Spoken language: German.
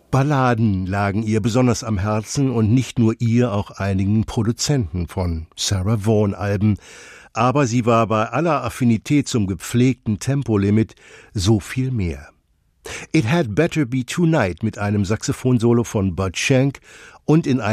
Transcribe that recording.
Balladen lagen ihr besonders am Herzen und nicht nur ihr, auch einigen Produzenten von Sarah Vaughan-Alben. Aber sie war bei aller Affinität zum gepflegten Tempolimit so viel mehr. It Had Better Be Tonight mit einem Saxophonsolo von Bud Shank und in